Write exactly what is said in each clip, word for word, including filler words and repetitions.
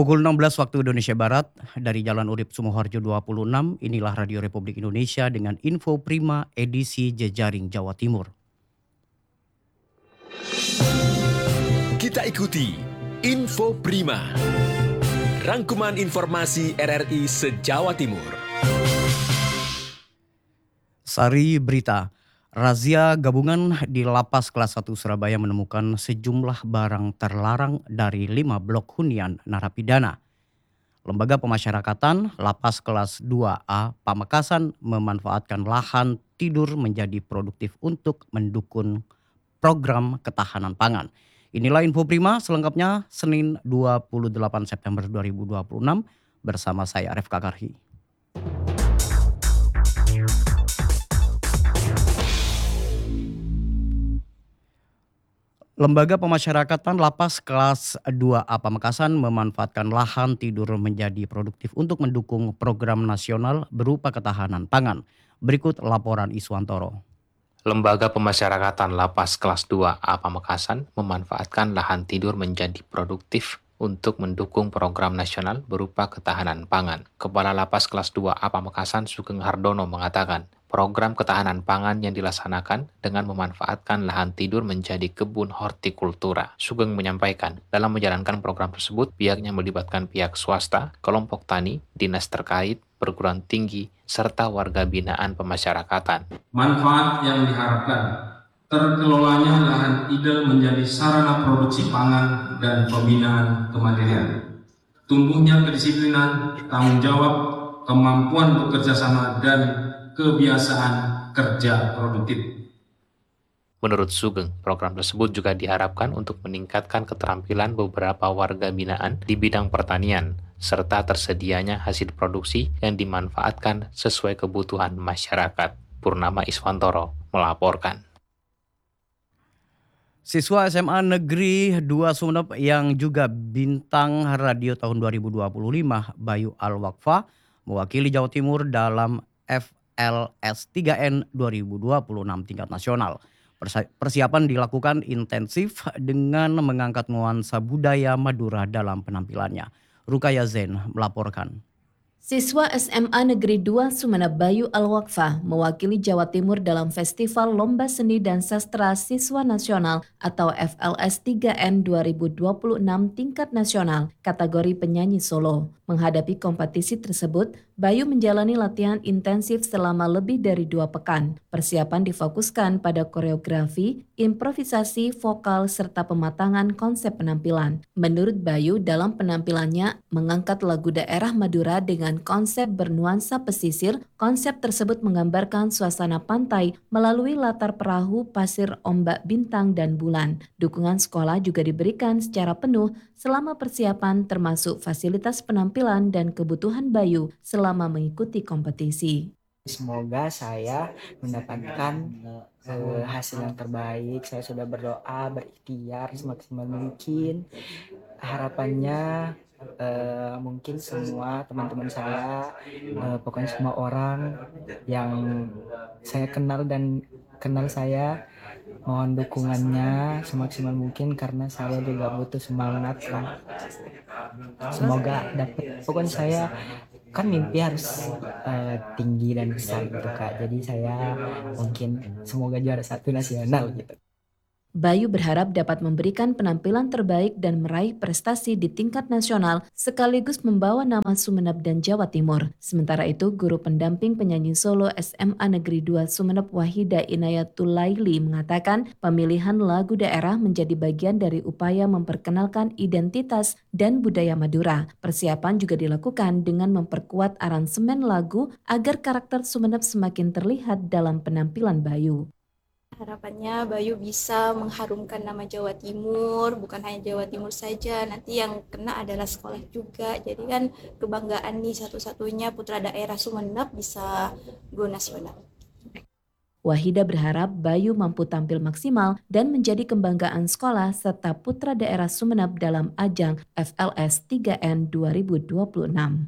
Pukul enam belas waktu Indonesia Barat, dari Jalan Urip Sumoharjo dua puluh enam, inilah Radio Republik Indonesia dengan info prima edisi Jejaring Jawa Timur. Kita ikuti Info Prima, rangkuman informasi R R I se-Jawa Timur. Sari berita, razia gabungan di Lapas Kelas satu Surabaya menemukan sejumlah barang terlarang dari lima blok hunian narapidana. Lembaga Pemasyarakatan Lapas Kelas dua A Pamekasan memanfaatkan lahan tidur menjadi produktif untuk mendukung program ketahanan pangan. Inilah info prima selengkapnya Senin dua puluh delapan September dua ribu dua puluh enam bersama saya Arif Kakarhi. Lembaga Pemasyarakatan Lapas Kelas dua A Pamekasan memanfaatkan lahan tidur menjadi produktif untuk mendukung program nasional berupa ketahanan pangan. Berikut laporan Iswantoro. Lembaga Pemasyarakatan Lapas Kelas dua A Pamekasan memanfaatkan lahan tidur menjadi produktif untuk mendukung program nasional berupa ketahanan pangan. Kepala Lapas Kelas dua A Pamekasan Sugeng Hardono mengatakan, program ketahanan pangan yang dilaksanakan dengan memanfaatkan lahan tidur menjadi kebun hortikultura. Sugeng menyampaikan, dalam menjalankan program tersebut, pihaknya melibatkan pihak swasta, kelompok tani, dinas terkait, perguruan tinggi, serta warga binaan pemasyarakatan. Manfaat yang diharapkan, terkelolanya lahan tidur menjadi sarana produksi pangan dan pembinaan kemandirian. Tumbuhnya kedisiplinan, tanggung jawab, kemampuan bekerja sama, dan kebiasaan kerja produktif. Menurut Sugeng, program tersebut juga diharapkan untuk meningkatkan keterampilan beberapa warga binaan di bidang pertanian, serta tersedianya hasil produksi yang dimanfaatkan sesuai kebutuhan masyarakat. Purnama Iswantoro melaporkan. Siswa S M A Negeri dua Sumeneb yang juga bintang radio tahun dua ribu dua puluh lima, Bayu Al-Wakfa, mewakili Jawa Timur dalam F L S tiga N dua ribu dua puluh enam tingkat nasional. Persiapan dilakukan intensif dengan mengangkat nuansa budaya Madura dalam penampilannya. Rukaya Zain melaporkan. Siswa S M A Negeri dua Sumeneb Bayu Al-Wakfa mewakili Jawa Timur dalam Festival Lomba Seni dan Sastra Siswa Nasional atau F L S tiga N dua ribu dua puluh enam tingkat nasional kategori penyanyi solo. Menghadapi kompetisi tersebut, Bayu menjalani latihan intensif selama lebih dari dua pekan. Persiapan difokuskan pada koreografi, improvisasi, vokal, serta pematangan konsep penampilan. Menurut Bayu, dalam penampilannya mengangkat lagu daerah Madura dengan konsep bernuansa pesisir. Konsep tersebut menggambarkan suasana pantai melalui latar perahu, pasir, ombak, bintang, dan bulan. Dukungan sekolah juga diberikan secara penuh selama persiapan termasuk fasilitas penampilan dan kebutuhan Bayu selama mengikuti kompetisi. Semoga saya mendapatkan uh, hasil yang terbaik. Saya sudah berdoa, berikhtiar semaksimal mungkin. Harapannya uh, mungkin semua teman-teman saya, uh, pokoknya semua orang yang saya kenal dan kenal saya, mohon dukungannya semaksimal mungkin karena saya juga butuh semangat kan. Semoga dapat, pokoknya saya kan mimpi harus uh, tinggi dan besar gitu Kak. Jadi saya mungkin semoga juara satu nasional gitu. Bayu berharap dapat memberikan penampilan terbaik dan meraih prestasi di tingkat nasional sekaligus membawa nama Sumeneb dan Jawa Timur. Sementara itu, guru pendamping penyanyi solo S M A Negeri dua Sumeneb Wahida Inayatul Laili mengatakan pemilihan lagu daerah menjadi bagian dari upaya memperkenalkan identitas dan budaya Madura. Persiapan juga dilakukan dengan memperkuat aransemen lagu agar karakter Sumeneb semakin terlihat dalam penampilan Bayu. Harapannya Bayu bisa mengharumkan nama Jawa Timur, bukan hanya Jawa Timur saja, nanti yang kena adalah sekolah juga. Jadi kan kebanggaan nih satu-satunya putra daerah Sumeneb bisa go nasional. Wahida berharap Bayu mampu tampil maksimal dan menjadi kebanggaan sekolah serta putra daerah Sumeneb dalam ajang F L S tiga N dua ribu dua puluh enam.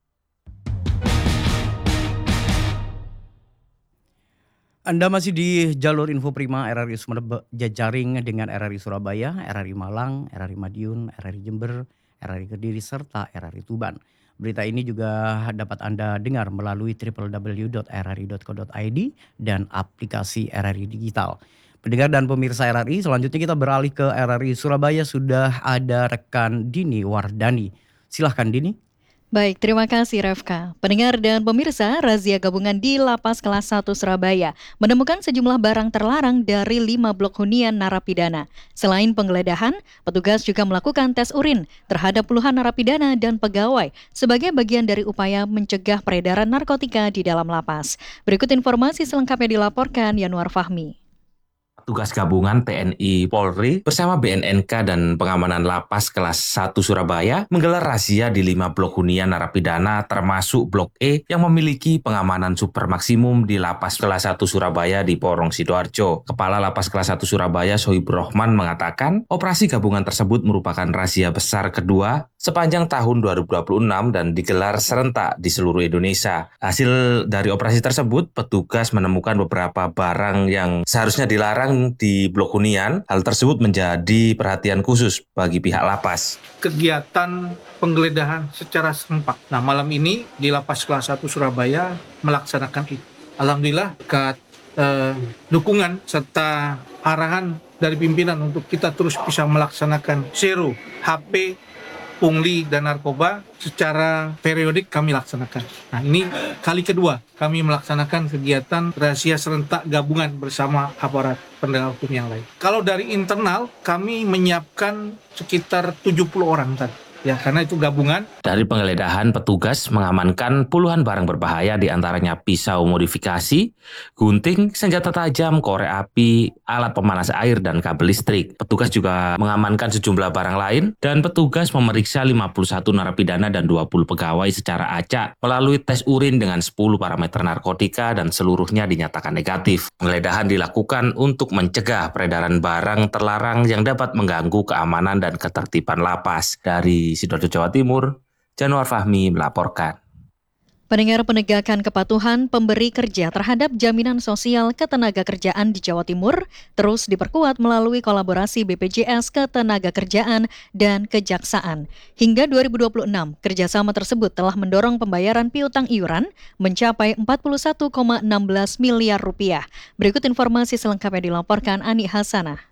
Anda masih di jalur info prima R R I Sumeneb Jejaring dengan R R I Surabaya, R R I Malang, R R I Madiun, R R I Jember, R R I Kediri, serta R R I Tuban. Berita ini juga dapat Anda dengar melalui w w w dot r r i dot co dot i d dan aplikasi R R I Digital. Pendengar dan pemirsa R R I, selanjutnya kita beralih ke R R I Surabaya. Sudah ada rekan Dini Wardani. Silahkan Dini. Baik, terima kasih Refka. Pendengar dan pemirsa, razia gabungan di Lapas Kelas satu Surabaya menemukan sejumlah barang terlarang dari lima blok hunian narapidana. Selain penggeledahan, petugas juga melakukan tes urin terhadap puluhan narapidana dan pegawai sebagai bagian dari upaya mencegah peredaran narkotika di dalam lapas. Berikut informasi selengkapnya dilaporkan Yanuar Fahmi. Tugas gabungan T N I Polri bersama B N N K dan pengamanan Lapas Kelas satu Surabaya menggelar razia di lima blok hunian narapidana termasuk Blok E yang memiliki pengamanan super maksimum di Lapas Kelas satu Surabaya di Porong Sidoarjo. Kepala Lapas Kelas satu Surabaya Sohibur Rahman mengatakan operasi gabungan tersebut merupakan razia besar kedua sepanjang tahun dua ribu dua puluh enam dan digelar serentak di seluruh Indonesia. Hasil dari operasi tersebut, petugas menemukan beberapa barang yang seharusnya dilarang di blok hunian. Hal tersebut menjadi perhatian khusus bagi pihak lapas. Kegiatan penggeledahan secara serempak. Nah, malam ini di Lapas Kelas satu Surabaya melaksanakan itu. Alhamdulillah berkat eh, dukungan serta arahan dari pimpinan untuk kita terus bisa melaksanakan zero H P, pungli dan narkoba secara periodik kami laksanakan. Nah, ini kali kedua kami melaksanakan kegiatan razia serentak gabungan bersama aparat penegak hukum yang lain. Kalau dari internal kami menyiapkan sekitar tujuh puluh orang tadi. Ya, karena itu gabungan. Dari penggeledahan, petugas mengamankan puluhan barang berbahaya, diantaranya pisau modifikasi, gunting, senjata tajam, korek api, alat pemanas air, dan kabel listrik. Petugas juga mengamankan sejumlah barang lain, dan petugas memeriksa lima puluh satu narapidana dan dua puluh pegawai secara acak melalui tes urin dengan sepuluh parameter narkotika dan seluruhnya dinyatakan negatif. Penggeledahan dilakukan untuk mencegah peredaran barang terlarang yang dapat mengganggu keamanan dan ketertiban lapas. Dari Sidoarjo, Jawa Timur, Januar Fahmi melaporkan. Pendengar, penegakan kepatuhan pemberi kerja terhadap jaminan sosial ketenagakerjaan di Jawa Timur terus diperkuat melalui kolaborasi B P J S Ketenagakerjaan dan Kejaksaan. Hingga dua ribu dua puluh enam, kerjasama tersebut telah mendorong pembayaran piutang iuran mencapai empat puluh satu koma satu enam miliar rupiah. Berikut informasi selengkapnya dilaporkan Ani Hasanah.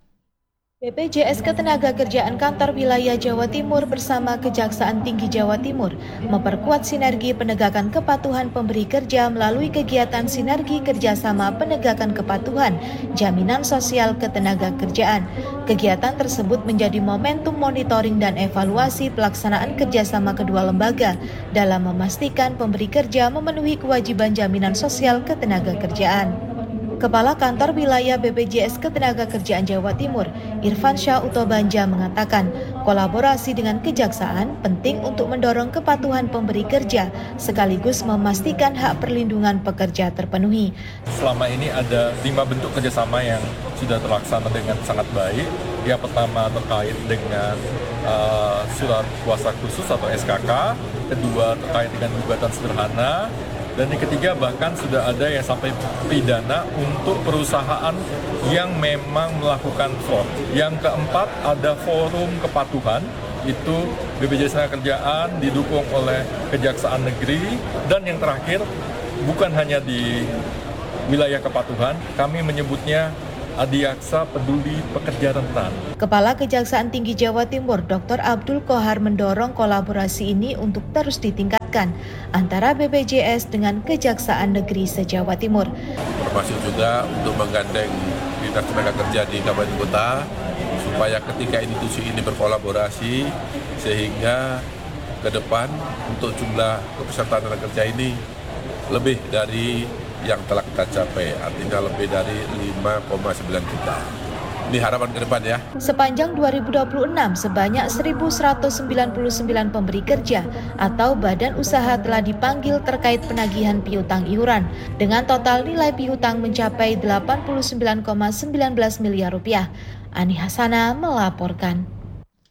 B P J S Ketenagakerjaan Kantor Wilayah Jawa Timur bersama Kejaksaan Tinggi Jawa Timur memperkuat sinergi penegakan kepatuhan pemberi kerja melalui kegiatan sinergi kerjasama penegakan kepatuhan jaminan sosial ketenagakerjaan. Kegiatan tersebut menjadi momentum monitoring dan evaluasi pelaksanaan kerjasama kedua lembaga dalam memastikan pemberi kerja memenuhi kewajiban jaminan sosial ketenagakerjaan. Kepala Kantor Wilayah B P J S Ketenagakerjaan Jawa Timur, Irfan Syah Utobanja mengatakan, kolaborasi dengan Kejaksaan penting untuk mendorong kepatuhan pemberi kerja sekaligus memastikan hak perlindungan pekerja terpenuhi. Selama ini ada lima bentuk kerjasama yang sudah terlaksana dengan sangat baik. Yang pertama terkait dengan uh, surat kuasa khusus atau S K K, kedua terkait dengan gugatan sederhana, dan yang ketiga bahkan sudah ada yang sampai pidana untuk perusahaan yang memang melakukan fraud. Yang keempat ada forum kepatuhan, itu B P J S Ketenagakerjaan didukung oleh Kejaksaan Negeri. Dan yang terakhir, bukan hanya di wilayah kepatuhan, kami menyebutnya Adiaksa Peduli Pekerja Rentan. Kepala Kejaksaan Tinggi Jawa Timur, Doktor Abdul Kohar mendorong kolaborasi ini untuk terus ditingkatkan antara B P J S dengan Kejaksaan Negeri se-Jawa Timur. Termasuk juga untuk menggandeng Dinas Tenaga Kerja di kabupaten kota supaya ketika institusi ini berkolaborasi sehingga ke depan untuk jumlah kepesertaan tenaga kerja ini lebih dari yang telah kita capai, artinya lebih dari lima koma sembilan juta. Ini harapan ke depan ya. Sepanjang dua ribu dua puluh enam, sebanyak seribu seratus sembilan puluh sembilan pemberi kerja atau badan usaha telah dipanggil terkait penagihan piutang iuran dengan total nilai piutang mencapai delapan puluh sembilan koma satu sembilan miliar rupiah. Ani Hasanah melaporkan.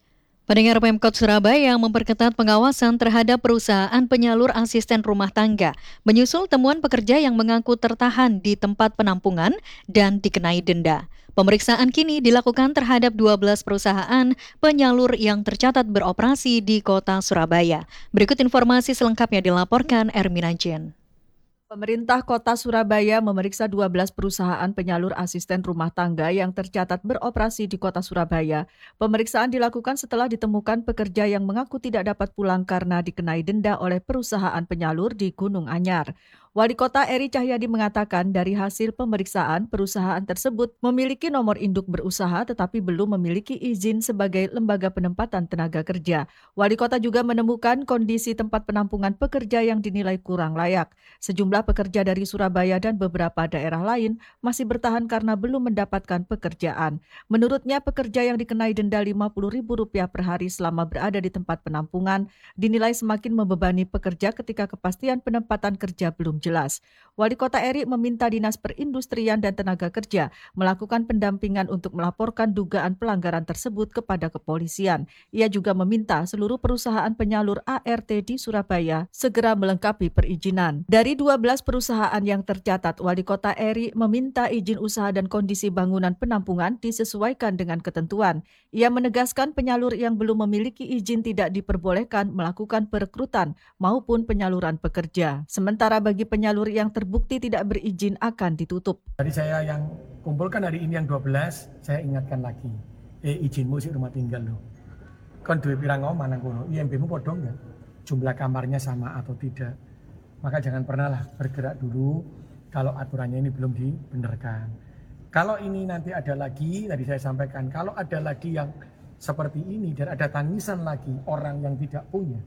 Pendengar, Pemkot Surabaya memperketat pengawasan terhadap perusahaan penyalur asisten rumah tangga, menyusul temuan pekerja yang mengaku tertahan di tempat penampungan dan dikenai denda. Pemeriksaan kini dilakukan terhadap dua belas perusahaan penyalur yang tercatat beroperasi di Kota Surabaya. Berikut informasi selengkapnya dilaporkan Ermina Jen. Pemerintah Kota Surabaya memeriksa dua belas perusahaan penyalur asisten rumah tangga yang tercatat beroperasi di Kota Surabaya. Pemeriksaan dilakukan setelah ditemukan pekerja yang mengaku tidak dapat pulang karena dikenai denda oleh perusahaan penyalur di Gunung Anyar. Wali Kota Eri Cahyadi mengatakan dari hasil pemeriksaan perusahaan tersebut memiliki nomor induk berusaha tetapi belum memiliki izin sebagai lembaga penempatan tenaga kerja. Wali Kota juga menemukan kondisi tempat penampungan pekerja yang dinilai kurang layak. Sejumlah pekerja dari Surabaya dan beberapa daerah lain masih bertahan karena belum mendapatkan pekerjaan. Menurutnya pekerja yang dikenai denda lima puluh ribu rupiah per hari selama berada di tempat penampungan dinilai semakin membebani pekerja ketika kepastian penempatan kerja belum jelas. Wali Kota Eri meminta Dinas Perindustrian dan Tenaga Kerja melakukan pendampingan untuk melaporkan dugaan pelanggaran tersebut kepada kepolisian. Ia juga meminta seluruh perusahaan penyalur A R T di Surabaya segera melengkapi perizinan. Dari dua belas perusahaan yang tercatat, Wali Kota Eri meminta izin usaha dan kondisi bangunan penampungan disesuaikan dengan ketentuan. Ia menegaskan penyalur yang belum memiliki izin tidak diperbolehkan melakukan perekrutan maupun penyaluran pekerja. Sementara bagi penyalur yang terbukti tidak berizin akan ditutup. Dari saya yang kumpulkan hari ini yang dua belas, saya ingatkan lagi. Eh izinmu sih rumah tinggal loh. Kon duwe pirang omah nang kono, I M B-mu padha enggak? Jumlah kamarnya sama atau tidak? Maka jangan pernah lah bergerak dulu kalau aturannya ini belum dibenarkan. Kalau ini nanti ada lagi, tadi saya sampaikan, kalau ada lagi yang seperti ini dan ada tangisan lagi orang yang tidak punya,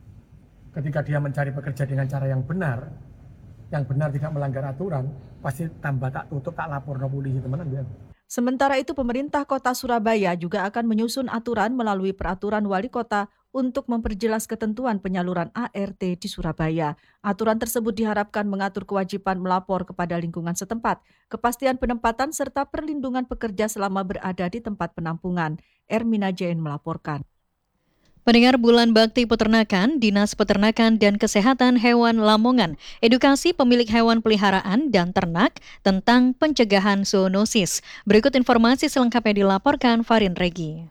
ketika dia mencari pekerja dengan cara yang benar, yang benar tidak melanggar aturan, pasti tambah tak tutup, tak lapor no polisi teman-teman. Ya. Sementara itu pemerintah Kota Surabaya juga akan menyusun aturan melalui peraturan wali kota untuk memperjelas ketentuan penyaluran A R T di Surabaya. Aturan tersebut diharapkan mengatur kewajiban melapor kepada lingkungan setempat, kepastian penempatan serta perlindungan pekerja selama berada di tempat penampungan. Ermina Jain melaporkan. Pendengar, Bulan Bakti Peternakan, Dinas Peternakan dan Kesehatan Hewan Lamongan, edukasi pemilik hewan peliharaan dan ternak tentang pencegahan zoonosis. Berikut informasi selengkapnya dilaporkan Farin Regi.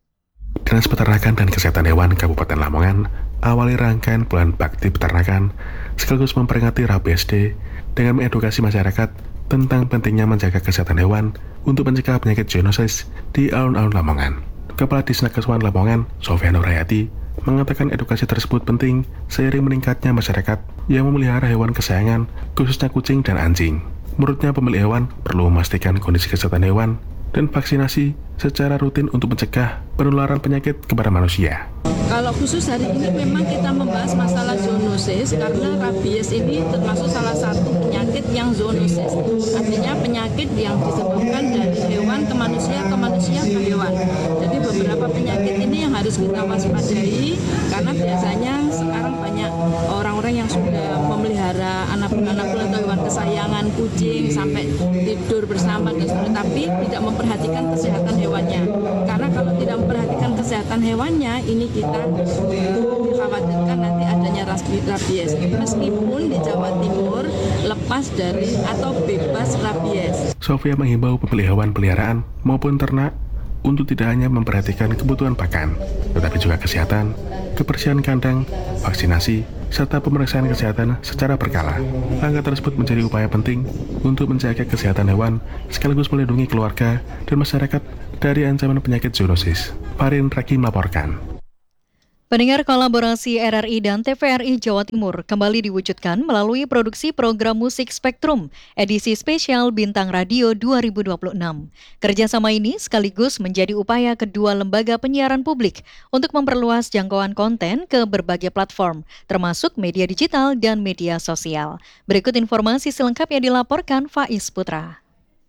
Dinas Peternakan dan Kesehatan Hewan Kabupaten Lamongan awali rangkaian Bulan Bakti Peternakan sekaligus memperingati Rabies Day dengan mengedukasi masyarakat tentang pentingnya menjaga kesehatan hewan untuk mencegah penyakit zoonosis di alun-alun Lamongan. Kepala Disnakeswan Lamongan, Sofia Nurhayati, mengatakan edukasi tersebut penting seiring meningkatnya masyarakat yang memelihara hewan kesayangan, khususnya kucing dan anjing. Menurutnya pemilik hewan perlu memastikan kondisi kesehatan hewan dan vaksinasi secara rutin untuk mencegah penularan penyakit kepada manusia. Kalau khusus hari ini memang kita membahas masalah zoonosis karena rabies ini termasuk salah satu penyakit yang zoonosis. Artinya penyakit yang disebabkan dari hewan ke manusia, ke manusia ke hewan. Jadi beberapa penyakit ini yang harus kita waspadai karena biasanya sekarang banyak orang-orang yang sudah memelihara anak-anak atau hewan kesayangan, kucing sampai tidur bersama dan sebagainya, tapi tidak memperhatikan kesehatan hewannya. Karena kalau tidak memperhatikan kesehatan hewannya, ini kita dikhawatirkan nanti adanya rabies. Meskipun di Jawa Timur lepas dari atau bebas rabies. Sofia menghimbau pemilik hewan peliharaan maupun ternak untuk tidak hanya memperhatikan kebutuhan pakan, tetapi juga kesehatan, kebersihan kandang, vaksinasi, serta pemeriksaan kesehatan secara berkala. Langkah tersebut menjadi upaya penting untuk menjaga kesehatan hewan sekaligus melindungi keluarga dan masyarakat dari ancaman penyakit zoonosis. Farin Raki melaporkan. Pendengar, kolaborasi R R I dan T V R I Jawa Timur kembali diwujudkan melalui produksi program musik Spektrum, edisi spesial Bintang Radio dua ribu dua puluh enam. Kerjasama ini sekaligus menjadi upaya kedua lembaga penyiaran publik untuk memperluas jangkauan konten ke berbagai platform, termasuk media digital dan media sosial. Berikut informasi selengkapnya dilaporkan Faiz Putra.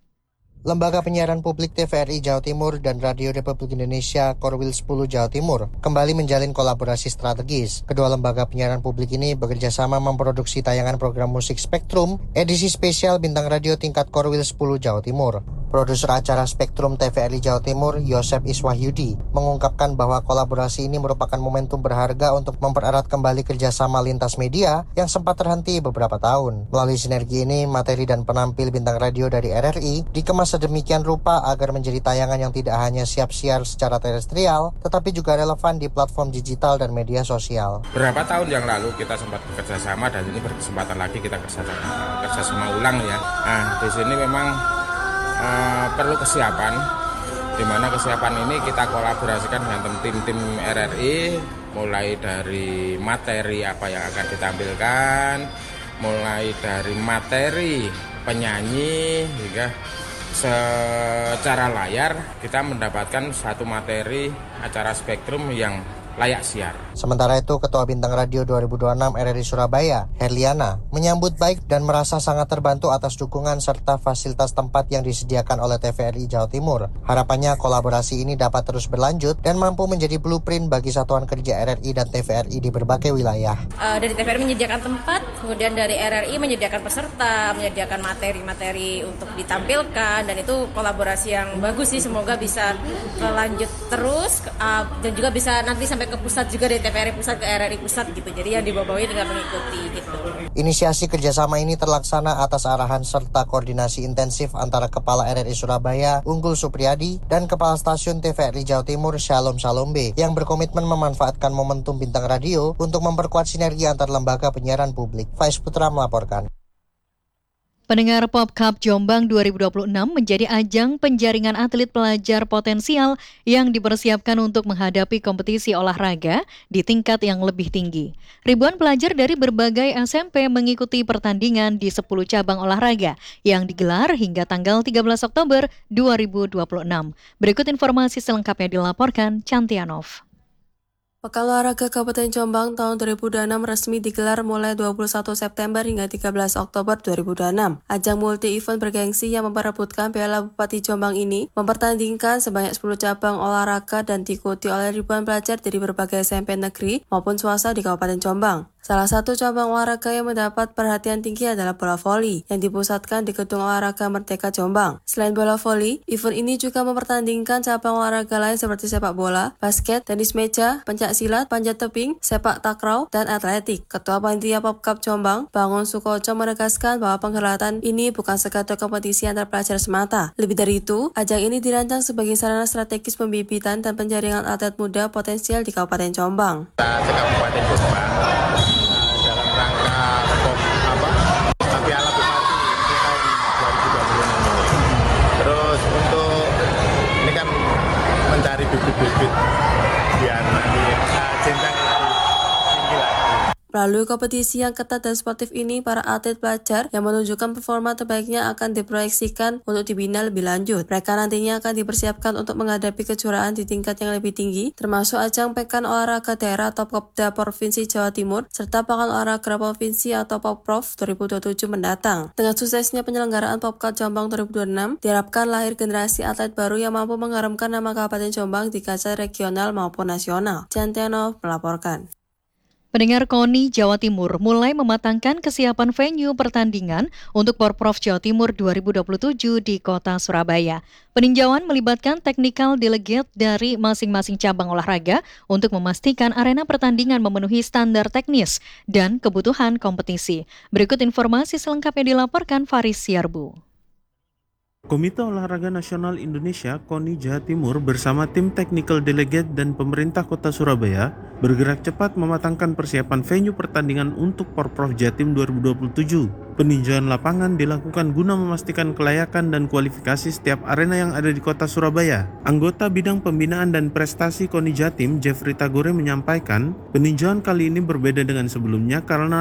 Lembaga Penyiaran Publik T V R I Jawa Timur dan Radio Republik Indonesia Korwil sepuluh Jawa Timur kembali menjalin kolaborasi strategis. Kedua lembaga penyiaran publik ini bekerja sama memproduksi tayangan program musik Spektrum, edisi spesial Bintang Radio tingkat Korwil sepuluh Jawa Timur. Produser acara Spektrum T V R I Jawa Timur, Yosep Iswahyudi, mengungkapkan bahwa kolaborasi ini merupakan momentum berharga untuk mempererat kembali kerjasama lintas media yang sempat terhenti beberapa tahun. Melalui sinergi ini, materi dan penampil bintang radio dari R R I dikemas sedemikian rupa agar menjadi tayangan yang tidak hanya siap siar secara terestrial, tetapi juga relevan di platform digital dan media sosial. Beberapa tahun yang lalu kita sempat bekerja sama dan ini berkesempatan lagi kita kerjasama, kerjasama ulang ya. Nah, di sini memang uh, perlu kesiapan, di mana kesiapan ini kita kolaborasikan dengan tim-tim R R I, mulai dari materi apa yang akan ditampilkan, mulai dari materi penyanyi hingga secara layar kita mendapatkan satu materi acara Spektrum yang layak siar. Sementara itu, Ketua Bintang Radio dua ribu dua puluh enam R R I Surabaya, Herliana, menyambut baik dan merasa sangat terbantu atas dukungan serta fasilitas tempat yang disediakan oleh T V R I Jawa Timur. Harapannya kolaborasi ini dapat terus berlanjut dan mampu menjadi blueprint bagi satuan kerja R R I dan T V R I di berbagai wilayah. Uh, dari T V R I menyediakan tempat, kemudian dari R R I menyediakan peserta, menyediakan materi-materi untuk ditampilkan, dan itu kolaborasi yang bagus sih. Semoga bisa lanjut terus uh, dan juga bisa nanti sampai ke pusat juga, dari T V R I pusat ke R R I pusat gitu. Jadi yang dibawahi dengan mengikuti gitu. Inisiasi kerjasama ini terlaksana atas arahan serta koordinasi intensif antara Kepala R R I Surabaya, Unggul Supriyadi, dan Kepala Stasiun T V R I Jawa Timur, Shalom Salombe, yang berkomitmen memanfaatkan momentum bintang radio untuk memperkuat sinergi antar lembaga penyiaran publik. Faiz Putra melaporkan. Pendengar Pop Cup Jombang dua ribu dua puluh enam menjadi ajang penjaringan atlet pelajar potensial yang dipersiapkan untuk menghadapi kompetisi olahraga di tingkat yang lebih tinggi. Ribuan pelajar dari berbagai S M P mengikuti pertandingan di sepuluh cabang olahraga yang digelar hingga tanggal tiga belas Oktober dua ribu dua puluh enam. Berikut informasi selengkapnya dilaporkan Cantianov. Pekan Olahraga Kabupaten Jombang tahun dua ribu dua puluh enam resmi digelar mulai dua puluh satu September hingga tiga belas Oktober dua ribu dua puluh enam. Ajang multi-event bergengsi yang memperebutkan Piala Bupati Jombang ini mempertandingkan sebanyak sepuluh cabang olahraga dan diikuti oleh ribuan pelajar dari berbagai S M P negeri maupun swasta di Kabupaten Jombang. Salah satu cabang olahraga yang mendapat perhatian tinggi adalah bola voli yang dipusatkan di Gedung Olahraga Merdeka Jombang. Selain bola voli, event ini juga mempertandingkan cabang olahraga lain seperti sepak bola, basket, tenis meja, pencak silat, panjat tebing, sepak takraw, dan atletik. Ketua Panitia Pop Cup Jombang, Bangun Sukoco, menegaskan bahwa penghelatan ini bukan sekadar kompetisi antar pelajar semata. Lebih dari itu, ajang ini dirancang sebagai sarana strategis pembibitan dan penjaringan atlet muda potensial di Kabupaten Jombang. Kabupaten Jombang dalam rangka Pop apa Piala Bupati tahun dua ribu dua puluh enam ini. Terus untuk ini kan mencari bibit-bibit biar nanti jenjang lebih tinggi lagi. Melalui kompetisi yang ketat dan sportif ini, para atlet pelajar yang menunjukkan performa terbaiknya akan diproyeksikan untuk dibina lebih lanjut. Mereka nantinya akan dipersiapkan untuk menghadapi kejuaraan di tingkat yang lebih tinggi, termasuk ajang Pekan Olahraga Daerah atau Popda Provinsi Jawa Timur, serta Pekan Olahraga Provinsi atau Popprov dua ribu dua puluh tujuh mendatang. Dengan suksesnya penyelenggaraan Popcup Jombang dua ribu dua puluh enam, diharapkan lahir generasi atlet baru yang mampu mengharumkan nama Kabupaten Jombang di kancah regional maupun nasional. Cantianov melaporkan. Pendengar KONI Jawa Timur mulai mematangkan kesiapan venue pertandingan untuk Porprov Jawa Timur dua ribu dua puluh tujuh di Kota Surabaya. Peninjauan melibatkan technical delegate dari masing-masing cabang olahraga untuk memastikan arena pertandingan memenuhi standar teknis dan kebutuhan kompetisi. Berikut informasi selengkapnya dilaporkan Faris Siarbu. Komite Olahraga Nasional Indonesia KONI Jawa Timur bersama tim Technical Delegate dan pemerintah Kota Surabaya bergerak cepat mematangkan persiapan venue pertandingan untuk Porprov Jatim dua ribu dua puluh tujuh. Peninjauan lapangan dilakukan guna memastikan kelayakan dan kualifikasi setiap arena yang ada di Kota Surabaya. Anggota Bidang Pembinaan dan Prestasi KONI Jatim, Jeffrey Tagore menyampaikan, peninjauan kali ini berbeda dengan sebelumnya karena